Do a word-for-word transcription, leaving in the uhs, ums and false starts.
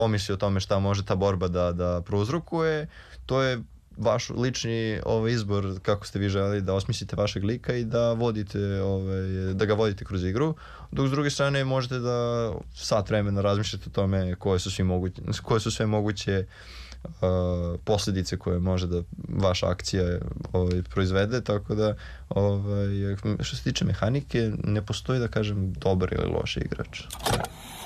pomisli o tome šta može ta borba da, da prouzrokuje, to je vaš lični ovaj, izbor kako ste vi želi da osmislite vašeg lika i da vodite, ovaj, da ga vodite kroz igru, dok s druge strane možete da sat vremena razmišljate o tome koje su, svi moguće, koje su sve moguće uh, posljedice koje može da vaša akcija ovaj, proizvede, tako da ovaj, što se tiče mehanike ne postoji da kažem dobar ili loš igrač.